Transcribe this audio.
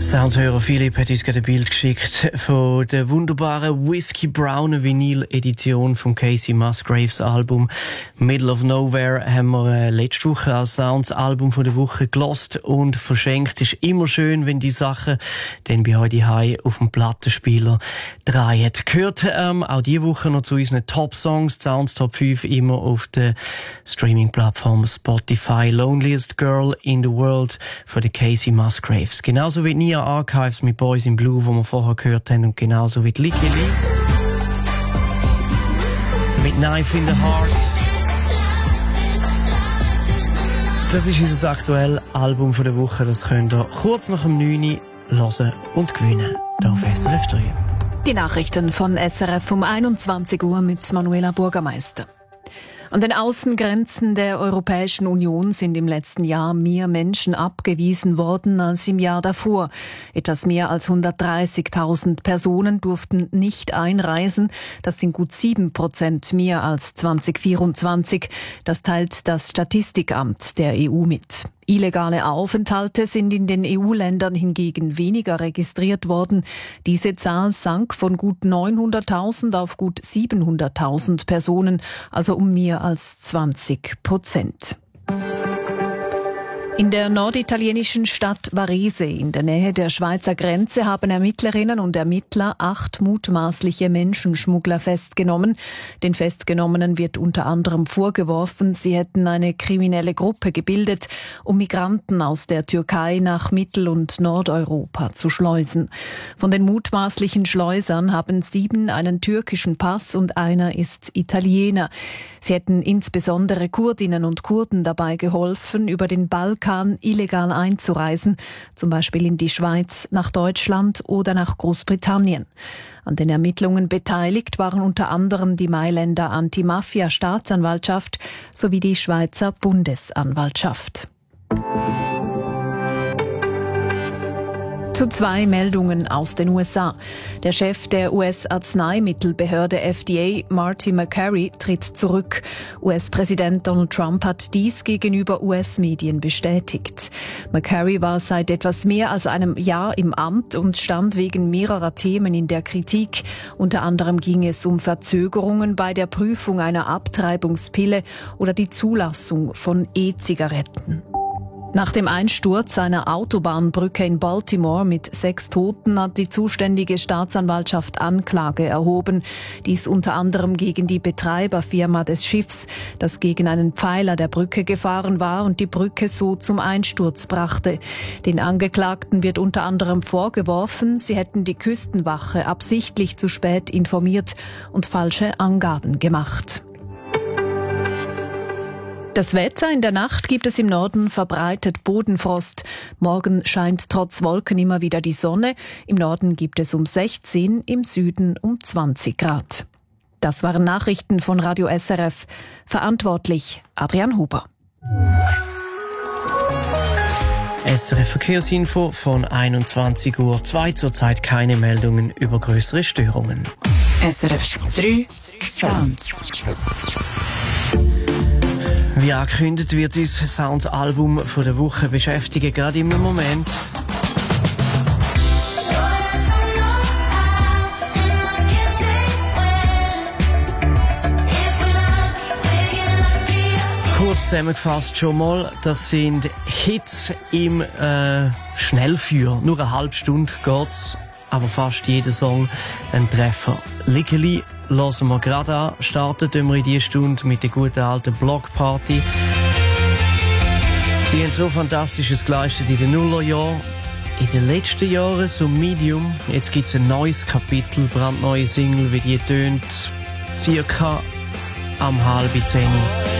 Soundshörer Philipp hat uns gerade ein Bild geschickt von der wunderbaren Whiskey Brown Vinyl-Edition vom Casey Musgraves Album Middle of Nowhere. Haben wir letzte Woche als Sounds-Album von der Woche gelost und verschenkt. Ist immer schön, wenn die Sachen dann bei heute High auf dem Plattenspieler drehen. Gehört auch diese Woche noch zu unseren Top-Songs, Sounds Top 5 immer auf der Streaming-Plattform Spotify. Loneliest Girl in the World von der Casey Musgraves. Genauso wie Nia Archives mit Boys in Blue, wo wir vorher gehört haben, und genauso wie Licky Lee mit Knife in the Heart. Das ist unser aktuelles Album von der Woche. Das könnt ihr kurz nach dem 9 hören und gewinnen. Hier auf SRF 3. Die Nachrichten von SRF um 21 Uhr mit Manuela Bürgermeister. An den Außengrenzen der Europäischen Union sind im letzten Jahr mehr Menschen abgewiesen worden als im Jahr davor. Etwas mehr als 130.000 Personen durften nicht einreisen. Das sind gut 7% mehr als 2024. Das teilt das Statistikamt der EU mit. Illegale Aufenthalte sind in den EU-Ländern hingegen weniger registriert worden. Diese Zahl sank von gut 900.000 auf gut 700.000 Personen, also um mehr als 20%. In der norditalienischen Stadt Varese in der Nähe der Schweizer Grenze haben Ermittlerinnen und Ermittler 8 mutmaßliche Menschenschmuggler festgenommen. Den Festgenommenen wird unter anderem vorgeworfen, sie hätten eine kriminelle Gruppe gebildet, um Migranten aus der Türkei nach Mittel- und Nordeuropa zu schleusen. Von den mutmaßlichen Schleusern haben 7 einen türkischen Pass und einer ist Italiener. Sie hätten insbesondere Kurdinnen und Kurden dabei geholfen, über den Balkan illegal einzureisen, zum Beispiel in die Schweiz, nach Deutschland oder nach Großbritannien. An den Ermittlungen beteiligt waren unter anderem die Mailänder Anti-Mafia-Staatsanwaltschaft sowie die Schweizer Bundesanwaltschaft. Zu 2 Meldungen aus den USA. Der Chef der US-Arzneimittelbehörde FDA, Marty Makary, tritt zurück. US-Präsident Donald Trump hat dies gegenüber US-Medien bestätigt. Makary war seit etwas mehr als einem Jahr im Amt und stand wegen mehrerer Themen in der Kritik. Unter anderem ging es um Verzögerungen bei der Prüfung einer Abtreibungspille oder die Zulassung von E-Zigaretten. Nach dem Einsturz einer Autobahnbrücke in Baltimore mit 6 Toten hat die zuständige Staatsanwaltschaft Anklage erhoben. Dies unter anderem gegen die Betreiberfirma des Schiffs, das gegen einen Pfeiler der Brücke gefahren war und die Brücke so zum Einsturz brachte. Den Angeklagten wird unter anderem vorgeworfen, sie hätten die Küstenwache absichtlich zu spät informiert und falsche Angaben gemacht. Das Wetter: in der Nacht gibt es im Norden verbreitet Bodenfrost. Morgen scheint trotz Wolken immer wieder die Sonne. Im Norden gibt es um 16, im Süden um 20 Grad. Das waren Nachrichten von Radio SRF. Verantwortlich Adrian Huber. SRF Verkehrsinfo von 21:02 Uhr. Zurzeit keine Meldungen über größere Störungen. SRF 3 Sounds. Wie angekündigt wird uns Sounds Album von der Woche beschäftigen, gerade im Moment. Kurz zusammengefasst schon mal, das sind Hits im Schnellfeuer. Nur eine halbe Stunde geht's, aber fast jeder Song ein Treffer. Licky Lee hören wir gerade an. Starten wir in diese Stunde mit der guten alten Blockparty. Die haben so Fantastisches geleistet in den Nullerjahren. In den letzten Jahren so Medium. Jetzt gibt es ein neues Kapitel, brandneue Single, wie die tönt, circa am 9:30.